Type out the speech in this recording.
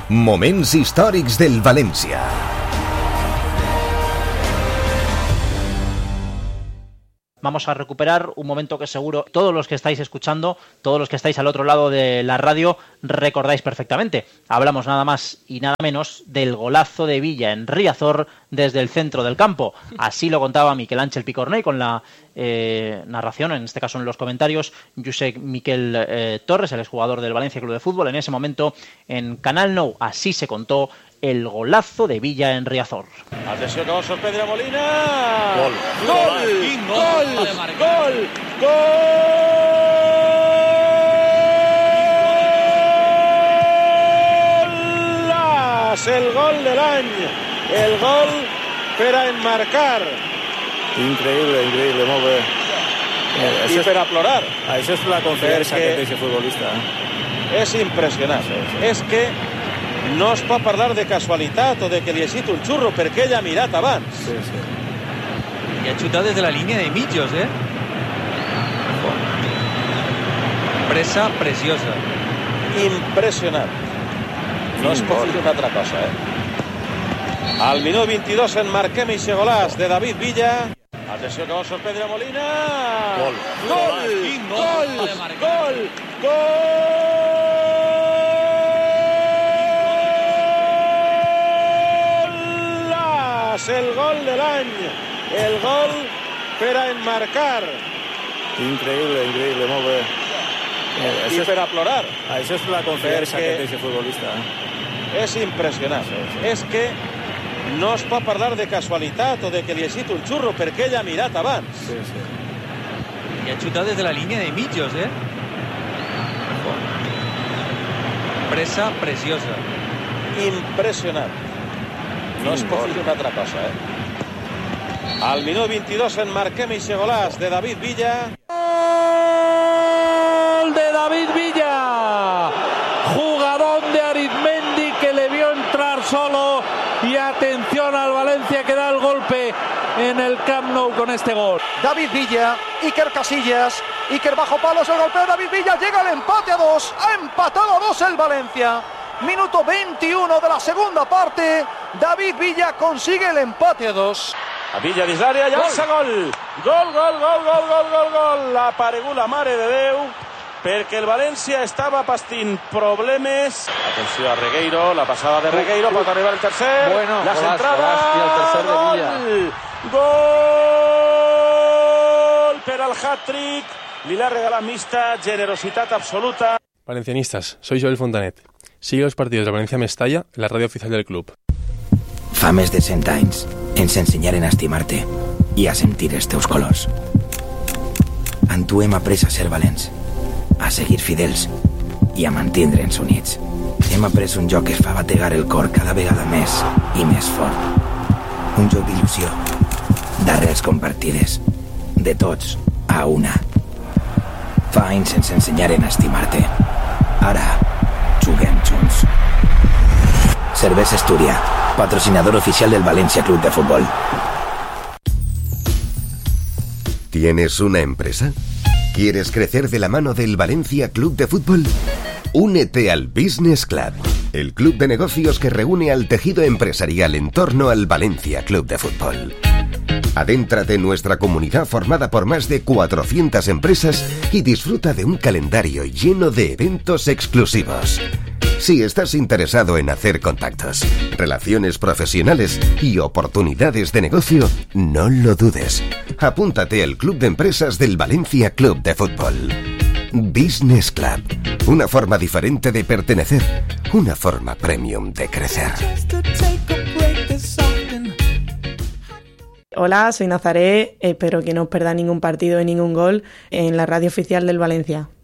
Moments històrics del València. Vamos a recuperar un momento que seguro todos los que estáis escuchando, todos los que estáis al otro lado de la radio, recordáis perfectamente. Hablamos nada más y nada menos del golazo de Villa en Riazor desde el centro del campo. Así lo contaba Miquel Ángel Picornell con la narración, en este caso en los comentarios, Josep Miquel Torres, el exjugador del Valencia Club de Fútbol. En ese momento en Canal Nou así se contó el golazo de Villa en Riazor. Atenció que vol sorprendre Molina. Gol. Gol. El gol de l'any. El gol per a enmarcar. Increïble, molt bé. I per a plorar. Això és la confiança que té aquest futbolista. És impressionant. És que no es pot parlar de casualitat o de que li ha sigut un xurro, perquè ell ha mirat abans. Sí. Y ha chutado desde la línea de millos, ¿eh? Presa preciosa. Impressionant. No es pot dir una altra cosa, eh? Al minut 22 enmarquem eixe golàs de David Villa. Atenció que vol sorprendre Molina. Gol. El gol de l'any. El gol per a enmarcar. Increïble, molt bé. I per a plorar. Això és la confiança que té aquest futbolista. És impressionant. És que no es pot parlar de casualitat o de que li ha sigut un xurro, perquè ell ha mirat abans. Sí. Y ha chutado desde la línea de millos, ¿eh? Presa preciosa. Impressionant. No es pot dir una altra cosa, eh? Al minut 22 enmarquem eixe golàs de David Villa. ¡Gol de David Villa! Jugadón de Arizmendi que le vio entrar solo, y atención al Valencia que da el golpe en el Camp Nou con este gol. David Villa, Iker Casillas, Iker bajo palos, el golpeo de David Villa, llega el empate a 2, ha empatado a 2 el Valencia. Minuto 21 de la segunda parte, David Villa consigue el empate a 2. A Villa dins l'àrea, llança gol. Gol. L'ha aparegut la mare de Déu, perquè el València estava pastint problemes. Atenció a Regueiro, la passada de Regueiro, pot arribar el tercer. Bueno, la centrada. I el tercer de Villa. Gol per al hat-trick. Li l'ha regalat mixta, generositat absoluta. Valencianistas, soy Joel Fontanet. Sigue los partidos de Valencia Mestalla en la radio oficial del club. Fa més de 100 anys ens ensenyaren a estimar-te i a sentir els teus colors. En tu hem après a ser valents, a seguir fidels i a mantindre'ns units. Hem après un joc que es fa bategar el cor cada vegada més i més fort. Un joc d'il·lusió, d'arrels compartides, de tots a una. Fa anys ens ensenyaren a estimar-te. Ara juguem junts. Cervesa Astúria, patrocinador oficial del Valencia Club de Fútbol. ¿Tienes una empresa? ¿Quieres crecer de la mano del Valencia Club de Fútbol? Únete al Business Club, el club de negocios que reúne al tejido empresarial en torno al Valencia Club de Fútbol. Adéntrate en nuestra comunidad formada por más de 400 empresas y disfruta de un calendario lleno de eventos exclusivos. Si estás interesado en hacer contactos, relaciones profesionales y oportunidades de negocio, no lo dudes. Apúntate al Club de Empresas del Valencia Club de Fútbol. Business Club, una forma diferente de pertenecer, una forma premium de crecer. Hola, soy Nazaré, espero que no os perdáis ningún partido y ningún gol en la radio oficial del Valencia.